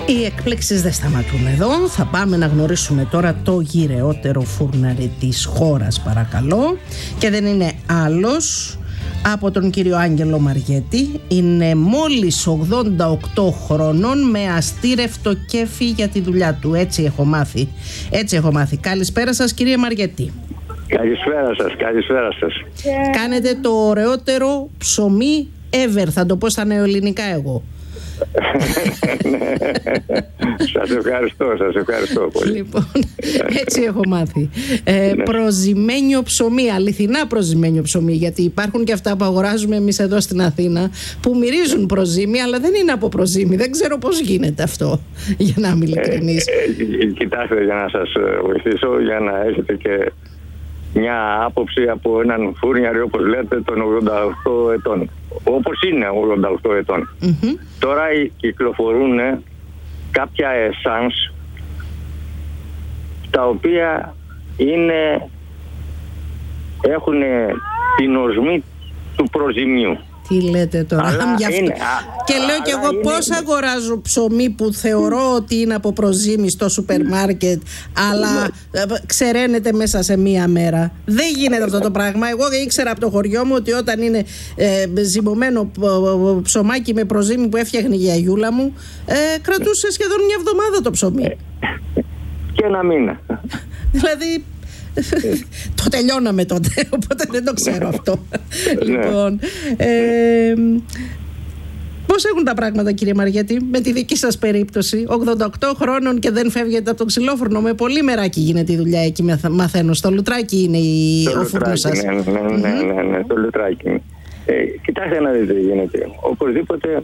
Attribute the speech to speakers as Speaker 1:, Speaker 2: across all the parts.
Speaker 1: Οι εκπλήξεις δεν σταματούν εδώ. Θα πάμε να γνωρίσουμε τώρα το γυρεότερο φούρναρι της χώρας, παρακαλώ. Και δεν είναι άλλος από τον κύριο Άγγελο Μαριέτη. Είναι μόλις 88 χρονών, με αστήρευτο κέφι για τη δουλειά του. Έτσι έχω μάθει. Καλησπέρα σας, κύριε Μαριέτη.
Speaker 2: Καλησπέρα σας.
Speaker 1: Κάνετε το ωραιότερο ψωμί ever, θα το πω στα νεοελληνικά εγώ.
Speaker 2: Σας ευχαριστώ πολύ.
Speaker 1: Λοιπόν, έτσι έχω μάθει. Προζυμένιο ψωμί, αληθινά προζυμένιο ψωμί, γιατί υπάρχουν και αυτά που αγοράζουμε εμείς εδώ στην Αθήνα που μυρίζουν προζύμι, αλλά δεν είναι από προζύμι. Δεν ξέρω πώς γίνεται αυτό, για να είμαι ειλικρινής.
Speaker 2: Κοιτάξτε, για να σας βοηθήσω, για να έχετε και μια άποψη από έναν φούρνιαρη, όπως λέτε, των 88 ετών. Όπως είναι 88 ετών. Τώρα κυκλοφορούν κάποια εσάνς τα οποία έχουν την οσμή του προζυμίου.
Speaker 1: Τι λέτε τώρα, και λέω κι εγώ πώς αγοράζω ψωμί που θεωρώ ότι είναι από προζύμι στο σούπερ μάρκετ, αλλά ξεραίνεται μέσα σε μία μέρα. Δεν γίνεται αυτό το πράγμα. Εγώ ήξερα από το χωριό μου ότι όταν είναι ζυμωμένο ψωμάκι με προζύμι που έφτιαχνε η γιαγιούλα μου, κρατούσε σχεδόν μια εβδομάδα το ψωμί.
Speaker 2: Και ένα μήνα.
Speaker 1: Δηλαδή το τελειώναμε τότε, οπότε δεν το ξέρω αυτό. Λοιπόν, πώς έχουν τα πράγματα, κύριε Μαριέτη, με τη δική σας περίπτωση? 88 χρόνων και δεν φεύγετε από το ξυλόφουρνο. Με πολύ μεράκι γίνεται η δουλειά εκεί, μαθαίνω. Στο λουτράκι είναι ο φούρνος σας.
Speaker 2: Ναι, το λουτράκι. Κοιτάξτε να δείτε τι γίνεται. Οπωσδήποτε,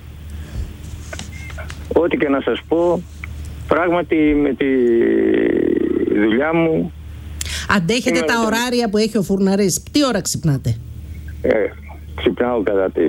Speaker 2: ό,τι και να σας πω, πράγματι με τη δουλειά μου.
Speaker 1: Αντέχετε τα ωράρια που έχει ο φουρναρής? Τι ώρα ξυπνάτε?
Speaker 2: Ξυπνάω κατά τις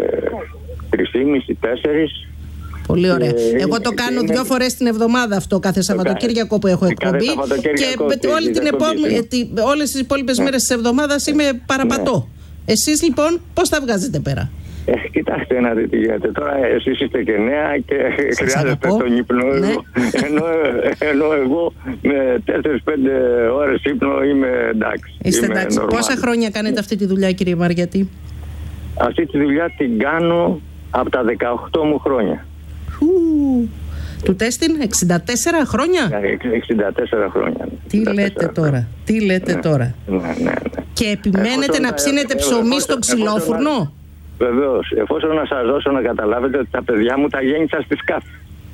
Speaker 2: 3:30-4.
Speaker 1: Πολύ ωραία. Εγώ το κάνω 2 φορές την εβδομάδα αυτό, κάθε Σαββατοκύριακο που έχω εκπομπή. Και όλες τις υπόλοιπες μέρες της εβδομάδας είμαι παραπατώ. Εσείς λοιπόν πώς τα βγάζετε πέρα?
Speaker 2: Κοιτάξτε να δείτε τι γίνεται. Τώρα εσείς είστε και νέα και χρειάζεται τον ύπνο. Ναι. Ενώ εγώ με 4-5 ώρες ύπνο είμαι εντάξει.
Speaker 1: Είστε εντάξει. Πόσα χρόνια κάνετε αυτή τη δουλειά, κύριε Μαριέτη?
Speaker 2: Αυτή τη δουλειά την κάνω από τα 18 μου χρόνια.
Speaker 1: Του τέστην 64 χρόνια?
Speaker 2: 64 χρόνια.
Speaker 1: Τι λέτε τώρα.
Speaker 2: Ναι.
Speaker 1: Και επιμένετε να ψήνετε ψωμί στο ξυλόφουρνο?
Speaker 2: Βεβαίως, εφόσον να σας δώσω να καταλάβετε ότι τα παιδιά μου τα γέννησα στη Σκάφη.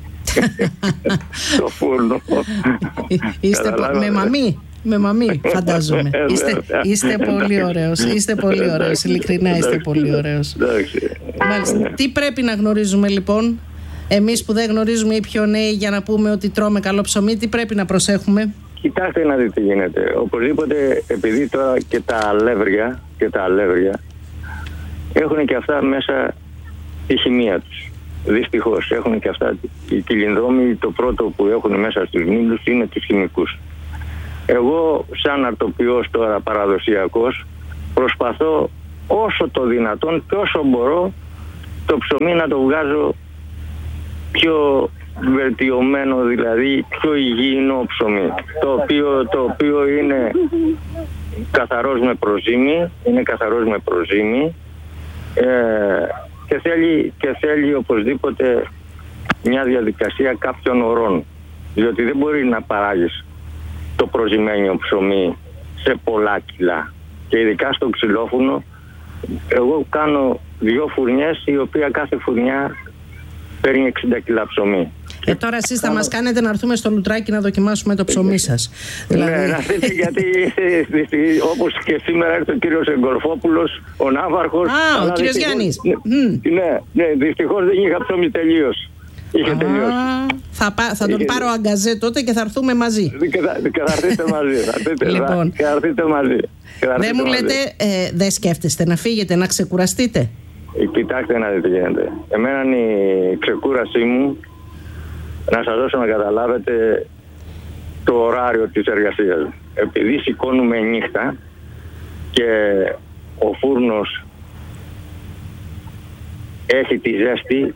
Speaker 2: Στο φούρνο.
Speaker 1: Είστε με μαμί, φαντάζομαι. Είστε πολύ ωραίος. Ειλικρινά είστε πολύ ωραίος. Μάλιστα. Τι πρέπει να γνωρίζουμε λοιπόν, εμείς που δεν γνωρίζουμε οι πιο νέοι, για να πούμε ότι τρώμε καλό ψωμί? Τι πρέπει να προσέχουμε?
Speaker 2: Κοιτάξτε να δείτε τι γίνεται. Οπωσδήποτε, επειδή τώρα και τα αλεύρια έχουν και αυτά μέσα τη χημεία τους. Δυστυχώς έχουν και αυτά. Οι κυλινδρόμοι, το πρώτο που έχουν μέσα στους μήλους είναι τους χημικούς. Εγώ σαν αρτοποιός τώρα παραδοσιακός προσπαθώ όσο το δυνατόν και όσο μπορώ το ψωμί να το βγάζω πιο βελτιωμένο, δηλαδή πιο υγιεινό ψωμί, το οποίο είναι καθαρός με προζύμι, και θέλει οπωσδήποτε μια διαδικασία κάποιων ωρών, διότι δεν μπορεί να παράγεις το προζυμένιο ψωμί σε πολλά κιλά, και ειδικά στο ξυλόφουρνο. Εγώ κάνω 2 φουρνιές, η οποία κάθε φουρνιά παίρνει 60 κιλά ψωμί.
Speaker 1: Τώρα εσείς θα μας κάνετε να έρθουμε στο λουτράκι να δοκιμάσουμε το ψωμί σας.
Speaker 2: Δηλαδή... Ναι, γιατί όπως και σήμερα έρθει ο κύριος Εγκορφόπουλος, ο ναύαρχος.
Speaker 1: Ο κύριος Γιάννης.
Speaker 2: Ναι, δυστυχώς δεν είχα ψωμί τελείως. Είχε τελειώσει.
Speaker 1: Θα τον πάρω αγκαζέ τότε και θα έρθουμε μαζί.
Speaker 2: Και θα έρθετε μαζί.
Speaker 1: Δεν μου λέτε, δεν σκέφτεστε να φύγετε, να ξεκουραστείτε?
Speaker 2: Κοιτάξτε να δείτε τι γίνεται. Εμένα η ξεκούρασή μου, να σας δώσω να καταλάβετε το ωράριο της εργασίας. Επειδή σηκώνουμε νύχτα και ο φούρνος έχει τη ζέστη,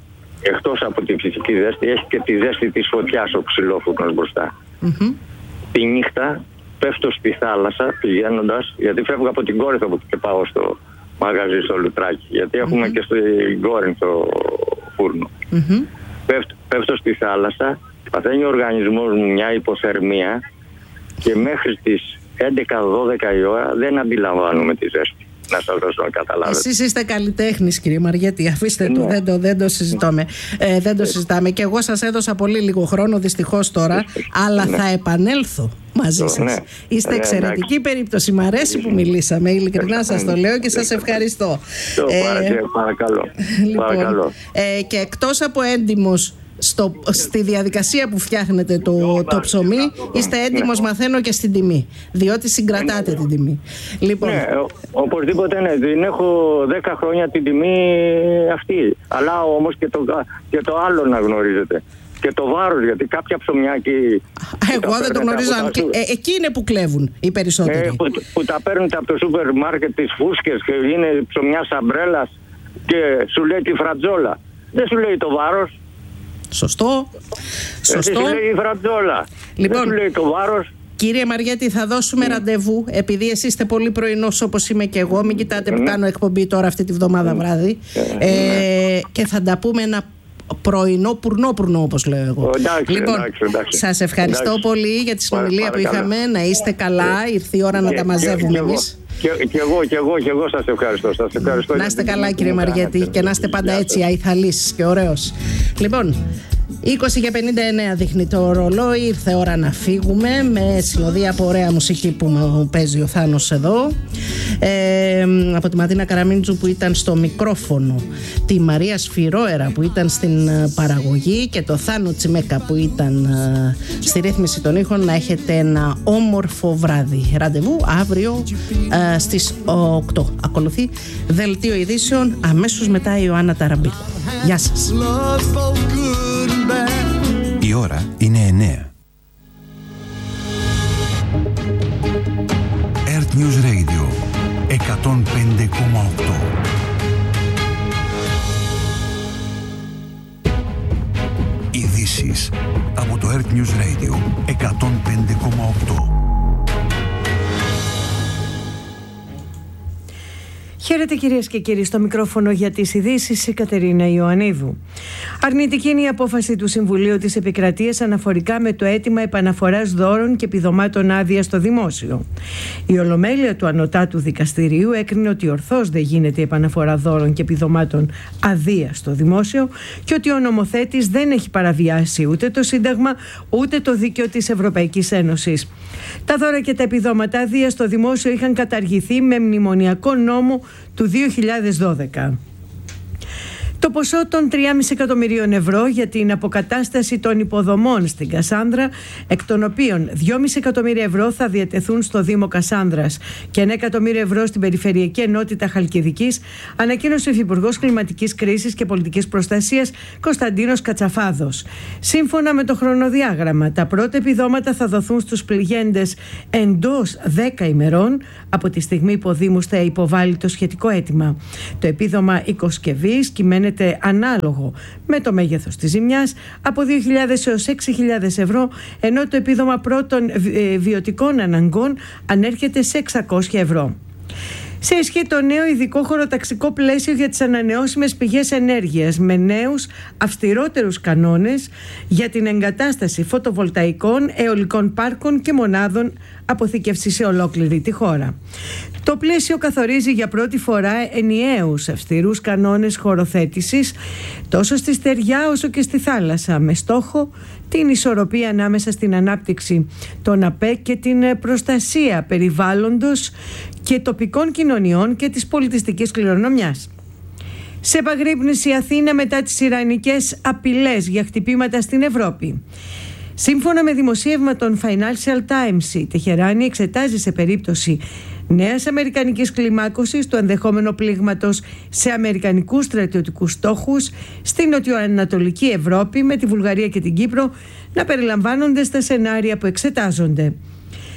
Speaker 2: εκτός από τη φυσική ζέστη, έχει και τη ζέστη της φωτιάς ο ξυλόφουρνος μπροστά. Τη νύχτα πέφτω στη θάλασσα πηγαίνοντας, γιατί φεύγω από την Κόρινθο και πάω στο μαγαζί στο Λουτράκι, γιατί έχουμε και στην Κόρινθο φούρνο. Πέφτω στη θάλασσα, παθαίνει ο οργανισμός μου μια υποθερμία και μέχρι τις 11-12 η ώρα δεν αντιλαμβάνουμε τη ζέστη. Να σας δώσω να καταλάβετε.
Speaker 1: Εσείς είστε καλλιτέχνης, κύριε Μαριέτη, αφήστε το, δεν το συζητάμε. Δεν το συζητάμε. Και εγώ σας έδωσα πολύ λίγο χρόνο, δυστυχώς τώρα, αλλά θα επανέλθω μαζί σας. Είστε εξαιρετική περίπτωση. Μ' αρέσει που μιλήσαμε, ειλικρινά σας το λέω και σας ευχαριστώ.
Speaker 2: Παρακαλώ.
Speaker 1: Λοιπόν, και εκτός από έντιμος στη διαδικασία που φτιάχνετε το ψωμί, είστε έντιμος, μαθαίνω, και στην τιμή, διότι συγκρατάτε την τιμή. Λοιπόν,
Speaker 2: οπωσδήποτε την έχω 10 χρόνια την τιμή αυτή, αλλά όμως και το άλλο να γνωρίζετε, και το βάρος, γιατί κάποια ψωμιά
Speaker 1: εγώ δεν το γνωρίζω. Εκεί είναι που κλέβουν οι περισσότεροι,
Speaker 2: που τα παίρνετε από το σούπερ μάρκετ, τις φούσκες, και είναι ψωμιά σαμπρέλας και σου λέει τη φρατζόλα, δεν σου λέει το βάρος.
Speaker 1: Σωστό.
Speaker 2: Σου λέει η φρατζόλα.
Speaker 1: Λοιπόν,
Speaker 2: δεν σου λέει το βάρος.
Speaker 1: Κύριε Μαριέτη, θα δώσουμε ραντεβού, επειδή εσείς είστε πολύ πρωινός όπως είμαι και εγώ. Μην κοιτάτε που κάνω εκπομπή τώρα αυτή τη βδομάδα βράδυ. Και θα τα πούμε ένα πρωινό πουρνό, όπως λέω εγώ. Λοιπόν, σας ευχαριστώ πολύ για τη συνομιλία που είχαμε. Να είστε καλά. Ήρθε η ώρα να τα μαζεύουμε εμείς.
Speaker 2: Και εγώ σας ευχαριστώ.
Speaker 1: Να είστε καλά, κύριε Μαριέτη, και να είστε πάντα έτσι αϊθαλής και ωραίος. Λοιπόν, 20:59 δείχνει το ρολόι. Ήρθε ώρα να φύγουμε, με συνοδεία από ωραία μουσική που μου παίζει ο Θάνος εδώ, από τη Ματίνα Καραμίντζου που ήταν στο μικρόφωνο, τη Μαρία Σφυρόερα που ήταν στην παραγωγή και το Θάνο Τσιμέκα που ήταν στη ρύθμιση των ήχων. Να έχετε ένα όμορφο βράδυ. Ραντεβού αύριο στις 8. Ακολουθεί δελτίο ειδήσεων, αμέσως μετά η Ιωάννα Ταραμπίκου. Γεια σας.
Speaker 3: Η ώρα είναι 9. Earth News Radio 105,8. Ειδήσεις από το Earth News Radio 105,8.
Speaker 4: Χαίρετε κυρίες και κύριοι, στο μικρόφωνο για τις ειδήσεις η Κατερίνα Ιωαννίδου. Αρνητική είναι η απόφαση του Συμβουλίου της Επικρατείας αναφορικά με το αίτημα επαναφοράς δώρων και επιδομάτων άδεια στο δημόσιο. Η Ολομέλεια του Ανωτάτου Δικαστηρίου έκρινε ότι ορθώς δεν γίνεται η επαναφορά δώρων και επιδομάτων αδεία στο δημόσιο και ότι ο νομοθέτης δεν έχει παραβιάσει ούτε το Σύνταγμα ούτε το δίκαιο της Ευρωπαϊκής Ένωσης. Τα δώρα και τα επιδόματα αδεία στο δημόσιο είχαν καταργηθεί με μνημονιακό νόμο του 2012. Το ποσό των 3,5 εκατομμυρίων ευρώ για την αποκατάσταση των υποδομών στην Κασάνδρα, εκ των οποίων 2,5 εκατομμύρια ευρώ θα διατεθούν στο Δήμο Κασάνδρας και 1 εκατομμύριο ευρώ στην Περιφερειακή Ενότητα Χαλκιδικής, ανακοίνωσε ο Υφυπουργός Κλιματικής Κρίσης και Πολιτικής Προστασίας Κωνσταντίνος Κατσαφάδος. Σύμφωνα με το χρονοδιάγραμμα, τα πρώτα επιδόματα θα δοθούν στους πληγέντες εντός 10 ημερών από τη στιγμή που ο Δήμος θα υποβάλει το σχετικό αίτημα. Το επίδομα οικοσκευής κυμαίνεται ανάλογο με το μέγεθος της ζημιάς από 2.000 έως 6.000 ευρώ, ενώ το επίδομα πρώτων βιωτικών αναγκών ανέρχεται σε 600 ευρώ. Σε ισχύ το νέο ειδικό χωροταξικό πλαίσιο για τις ανανεώσιμες πηγές ενέργειας, με νέους αυστηρότερους κανόνες για την εγκατάσταση φωτοβολταϊκών, αιωλικών πάρκων και μονάδων αποθήκευσης σε ολόκληρη τη χώρα. Το πλαίσιο καθορίζει για πρώτη φορά ενιαίους αυστηρούς κανόνες χωροθέτησης τόσο στη στεριά όσο και στη θάλασσα, με στόχο την ισορροπία ανάμεσα στην ανάπτυξη των ΑΠΕ και την προστασία περιβάλλοντος και τοπικών κοινωνιών και της πολιτιστικής κληρονομιάς. Σε επαγρύπνηση Αθήνα μετά τις ιρανικές απειλές για χτυπήματα στην Ευρώπη. Σύμφωνα με δημοσίευμα των Financial Times, η Τεχεράνη εξετάζει σε περίπτωση νέας αμερικανικής κλιμάκωσης το ενδεχόμενο πλήγματος σε αμερικανικούς στρατιωτικούς στόχους στην νοτιοανατολική Ευρώπη, με τη Βουλγαρία και την Κύπρο να περιλαμβάνονται στα σενάρια που εξετάζονται.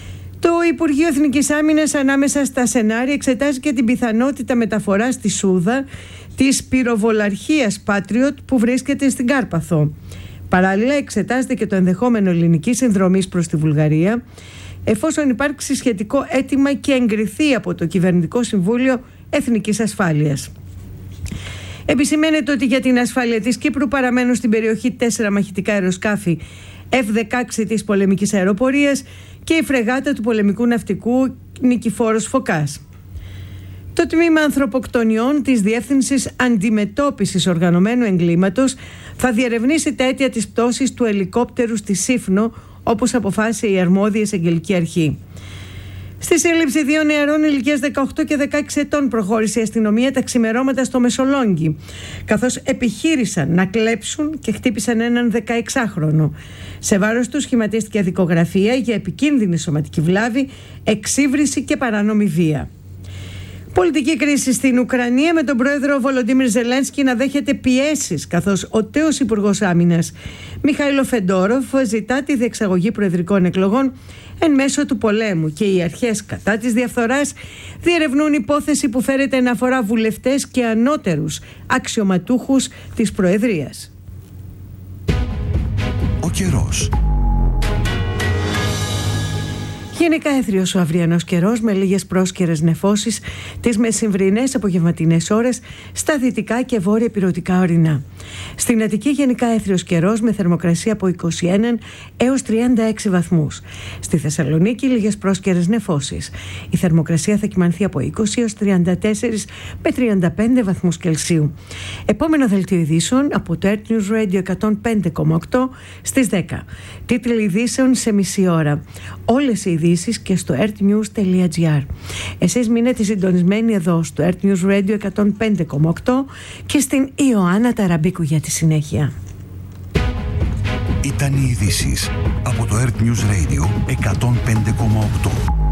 Speaker 4: Το Υπουργείο Εθνικής Άμυνας ανάμεσα στα σενάρια εξετάζει και την πιθανότητα μεταφοράς στη Σούδα της πυροβολαρχίας Patriot που βρίσκεται στην Κάρπαθο. Παράλληλα εξετάζεται και το ενδεχόμενο ελληνικής συνδρομής προς τη Βουλγαρία, εφόσον υπάρξει σχετικό αίτημα και εγκριθεί από το Κυβερνητικό Συμβούλιο Εθνικής Ασφάλειας. Επισημαίνεται ότι για την ασφάλεια της Κύπρου παραμένουν στην περιοχή 4 μαχητικά αεροσκάφη F-16 της πολεμικής αεροπορίας και η φρεγάτα του πολεμικού ναυτικού Νικηφόρος Φωκάς. Το Τμήμα Ανθρωποκτονιών της Διεύθυνσης Αντιμετώπισης Οργανωμένου Εγκλήματος θα διερευνήσει τα αίτια της πτώσης του ελικόπτερου στη Σύφνο, όπως αποφάσισε η αρμόδια εισαγγελική αρχή. Στη σύλληψη 2 νεαρών ηλικίας 18 και 16 ετών προχώρησε η αστυνομία τα ξημερώματα στο Μεσολόγγι, καθώς επιχείρησαν να κλέψουν και χτύπησαν έναν 16χρονο. Σε βάρος του σχηματίστηκε δικογραφία για επικίνδυνη σωματική βλάβη, εξύβριση και παράνομη βία. Πολιτική κρίση στην Ουκρανία, με τον πρόεδρο Βολοντίμιρ Ζελένσκι να δέχεται πιέσεις, καθώς ο τέος Υπουργός Άμυνας Μιχάηλο Φεντόροφ ζητά τη διεξαγωγή προεδρικών εκλογών εν μέσω του πολέμου και οι αρχές κατά της διαφθοράς διερευνούν υπόθεση που φέρεται να αφορά βουλευτές και ανώτερους αξιωματούχους της Προεδρίας.
Speaker 3: Ο καιρός.
Speaker 4: Γενικά έθριος ο αυριανός καιρός με λίγες πρόσκαιρες νεφώσεις τις μεσημβρινές απογευματινές ώρες στα δυτικά και βόρεια ηπειρωτικά ορεινά. Στην Αττική γενικά έθριος καιρός με θερμοκρασία από 21 έως 36 βαθμούς. Στη Θεσσαλονίκη λίγες πρόσκαιρες νεφώσεις. Η θερμοκρασία θα κυμανθεί από 20 έως 34 με 35 βαθμούς Κελσίου. Επόμενο δελτίο ειδήσεων από το Earth News Radio 105,8 στις 10. Τίτλοι ειδήσεων σε μισή ώρα. Όλες οι ειδήσεις και στο earthnews.gr. Εσείς μείνετε συντονισμένοι εδώ στο Earth News Radio 105,8 και στην Ιωάννα Ταραμπίκου για τη συνέχεια.
Speaker 3: Ήταν οι ειδήσεις από το Earth News Radio 105,8.